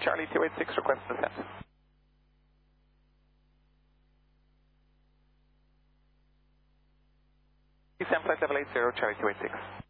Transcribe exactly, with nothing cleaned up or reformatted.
Charlie two eight six, request descent. Descent flight level eight zero, Charlie two eight six.